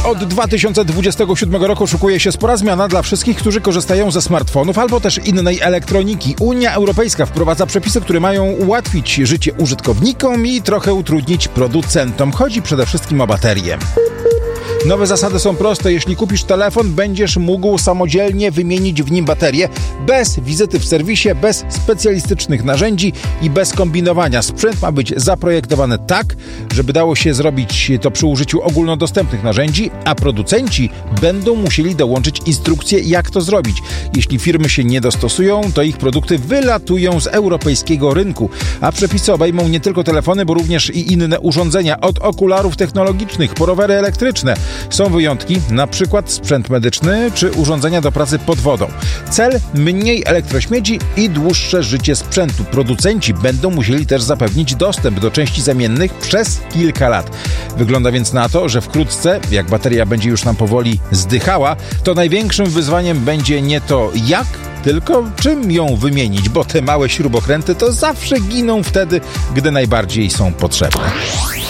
Od 2027 roku szykuje się spora zmiana dla wszystkich, którzy korzystają ze smartfonów albo też innej elektroniki. Unia Europejska wprowadza przepisy, które mają ułatwić życie użytkownikom i trochę utrudnić producentom. Chodzi przede wszystkim o baterie. Nowe zasady są proste. Jeśli kupisz telefon, będziesz mógł samodzielnie wymienić w nim baterię bez wizyty w serwisie, bez specjalistycznych narzędzi i bez kombinowania. Sprzęt ma być zaprojektowany tak, żeby dało się zrobić to przy użyciu ogólnodostępnych narzędzi, a producenci będą musieli dołączyć instrukcję, jak to zrobić. Jeśli firmy się nie dostosują, to ich produkty wylatują z europejskiego rynku, a przepisy obejmą nie tylko telefony, bo również i inne urządzenia, od okularów technologicznych po rowery elektryczne. Są wyjątki, na przykład sprzęt medyczny czy urządzenia do pracy pod wodą. Cel: mniej elektrośmieci i dłuższe życie sprzętu. Producenci będą musieli też zapewnić dostęp do części zamiennych przez kilka lat. Wygląda więc na to, że wkrótce, jak bateria będzie już nam powoli zdychała, to największym wyzwaniem będzie nie to jak, tylko czym ją wymienić, bo te małe śrubokręty to zawsze giną wtedy, gdy najbardziej są potrzebne.